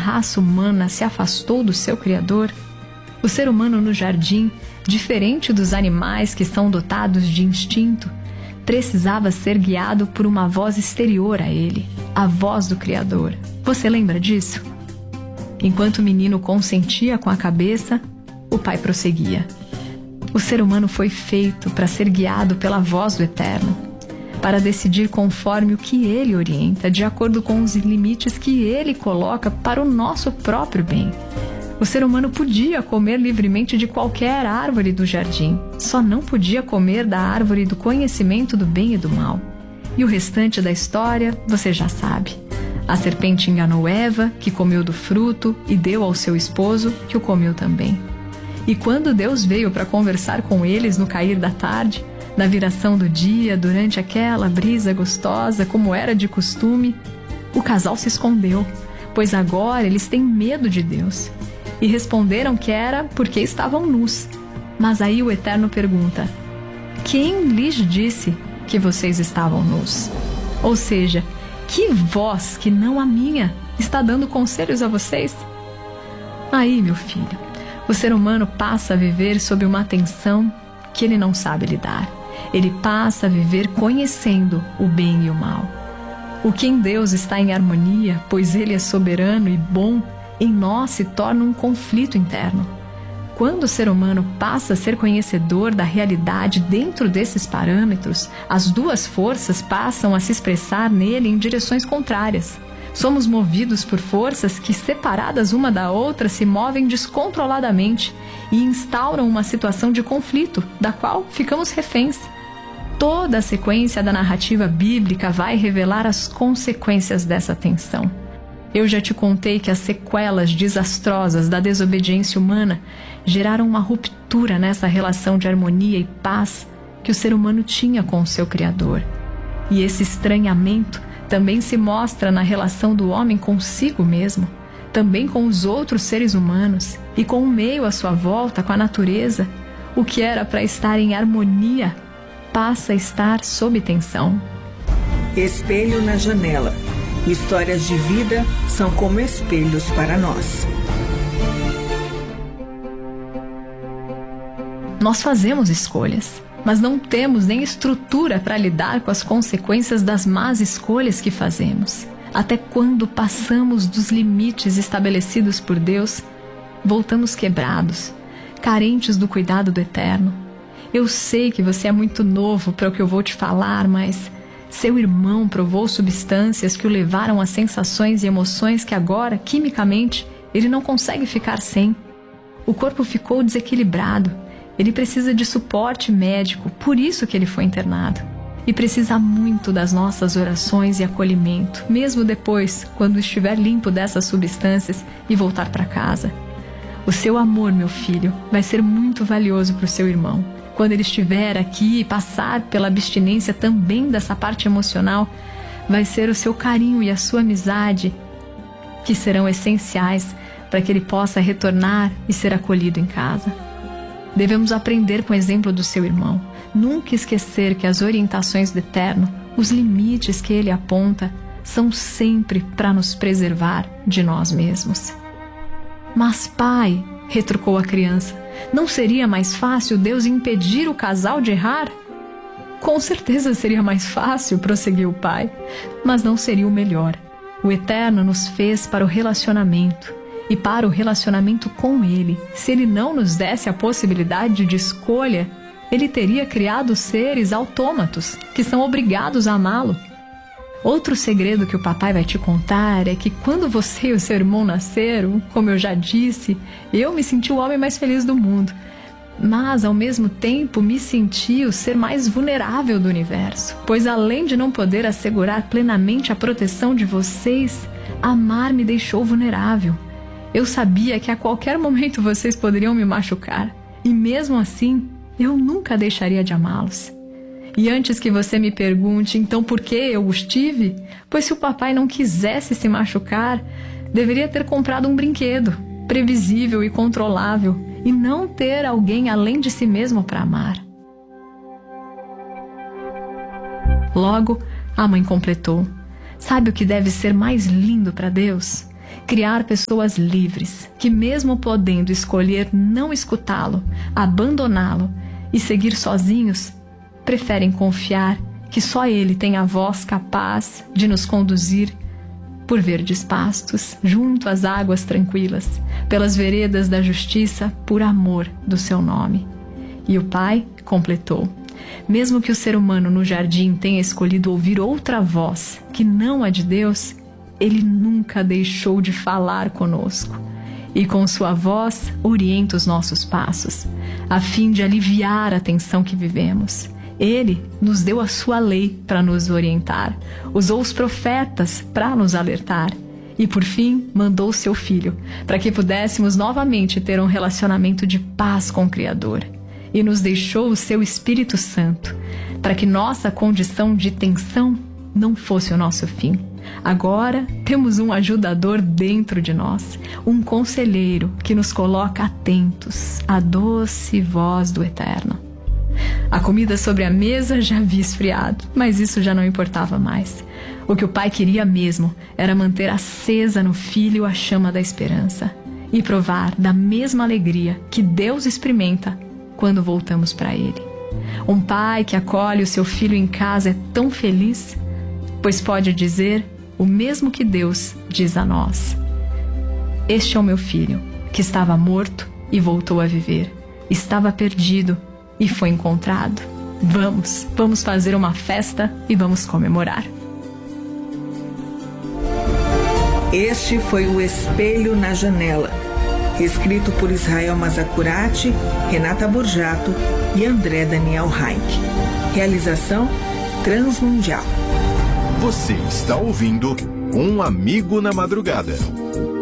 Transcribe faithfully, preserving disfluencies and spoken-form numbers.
raça humana se afastou do seu Criador? O ser humano no jardim, diferente dos animais que são dotados de instinto, precisava ser guiado por uma voz exterior a ele, a voz do Criador. Você lembra disso? Enquanto o menino consentia com a cabeça, o pai prosseguia. O ser humano foi feito para ser guiado pela voz do Eterno, para decidir conforme o que ele orienta, de acordo com os limites que ele coloca para o nosso próprio bem. O ser humano podia comer livremente de qualquer árvore do jardim, só não podia comer da árvore do conhecimento do bem e do mal. E o restante da história você já sabe. A serpente enganou Eva, que comeu do fruto, e deu ao seu esposo, que o comeu também. E quando Deus veio para conversar com eles no cair da tarde, na viração do dia, durante aquela brisa gostosa, como era de costume, o casal se escondeu, pois agora eles têm medo de Deus. E responderam que era porque estavam nus. Mas aí o Eterno pergunta: quem lhes disse que vocês estavam nus? Ou seja, que voz que não a minha está dando conselhos a vocês? Aí, meu filho, o ser humano passa a viver sob uma tensão que ele não sabe lidar. Ele passa a viver conhecendo o bem e o mal. O que em Deus está em harmonia, pois Ele é soberano e bom, em nós se torna um conflito interno. Quando o ser humano passa a ser conhecedor da realidade dentro desses parâmetros, as duas forças passam a se expressar nele em direções contrárias. Somos movidos por forças que, separadas uma da outra, se movem descontroladamente e instauram uma situação de conflito, da qual ficamos reféns. Toda a sequência da narrativa bíblica vai revelar as consequências dessa tensão. Eu já te contei que as sequelas desastrosas da desobediência humana geraram uma ruptura nessa relação de harmonia e paz que o ser humano tinha com o seu Criador. E esse estranhamento também se mostra na relação do homem consigo mesmo, também com os outros seres humanos e com o meio à sua volta, com a natureza. O que era para estar em harmonia passa a estar sob tensão. Espelho na janela. Histórias de vida são como espelhos para nós. Nós fazemos escolhas, mas não temos nem estrutura para lidar com as consequências das más escolhas que fazemos. Até quando passamos dos limites estabelecidos por Deus, voltamos quebrados, carentes do cuidado do Eterno. Eu sei que você é muito novo para o que eu vou te falar, mas seu irmão provou substâncias que o levaram a sensações e emoções que agora, quimicamente, ele não consegue ficar sem. O corpo ficou desequilibrado. Ele precisa de suporte médico, por isso que ele foi internado. E precisa muito das nossas orações e acolhimento, mesmo depois, quando estiver limpo dessas substâncias e voltar para casa. O seu amor, meu filho, vai ser muito valioso para o seu irmão. Quando ele estiver aqui e passar pela abstinência também dessa parte emocional, vai ser o seu carinho e a sua amizade que serão essenciais para que ele possa retornar e ser acolhido em casa. Devemos aprender com o exemplo do seu irmão. Nunca esquecer que as orientações do Eterno, os limites que ele aponta, são sempre para nos preservar de nós mesmos. Mas, pai, retrucou a criança, não seria mais fácil Deus impedir o casal de errar? Com certeza seria mais fácil, prosseguiu o pai, mas não seria o melhor. O Eterno nos fez para o relacionamento e para o relacionamento com Ele. Se Ele não nos desse a possibilidade de escolha, Ele teria criado seres autômatos que são obrigados a amá-lo. Outro segredo que o papai vai te contar é que quando você e o seu irmão nasceram, como eu já disse, eu me senti o homem mais feliz do mundo. Mas, ao mesmo tempo, me senti o ser mais vulnerável do universo. Pois, além de não poder assegurar plenamente a proteção de vocês, amar me deixou vulnerável. Eu sabia que a qualquer momento vocês poderiam me machucar. E mesmo assim, eu nunca deixaria de amá-los. E antes que você me pergunte, então por que eu os tive? Pois se o papai não quisesse se machucar, deveria ter comprado um brinquedo, previsível e controlável, e não ter alguém além de si mesmo para amar. Logo, a mãe completou: sabe o que deve ser mais lindo para Deus? Criar pessoas livres, que mesmo podendo escolher não escutá-lo, abandoná-lo e seguir sozinhos, preferem confiar que só Ele tem a voz capaz de nos conduzir por verdes pastos, junto às águas tranquilas, pelas veredas da justiça, por amor do seu nome. E o Pai completou: mesmo que o ser humano no jardim tenha escolhido ouvir outra voz, que não a de Deus, Ele nunca deixou de falar conosco. E com sua voz orienta os nossos passos, a fim de aliviar a tensão que vivemos. Ele nos deu a sua lei para nos orientar, usou os profetas para nos alertar e, por fim, mandou o seu Filho para que pudéssemos novamente ter um relacionamento de paz com o Criador. E nos deixou o seu Espírito Santo para que nossa condição de tensão não fosse o nosso fim. Agora temos um ajudador dentro de nós, um conselheiro que nos coloca atentos à doce voz do Eterno. A comida sobre a mesa já havia esfriado, mas isso já não importava mais. O que o Pai queria mesmo era manter acesa no Filho a chama da esperança e provar da mesma alegria que Deus experimenta quando voltamos para Ele. Um pai que acolhe o seu filho em casa é tão feliz, pois pode dizer o mesmo que Deus diz a nós: este é o meu filho, que estava morto e voltou a viver, estava perdido e foi encontrado. Vamos, vamos fazer uma festa e vamos comemorar. Este foi o Espelho na Janela, escrito por Israel Mazacurati, Renata Borjato e André Daniel Heinck. Realização Transmundial. Você está ouvindo Um Amigo na Madrugada.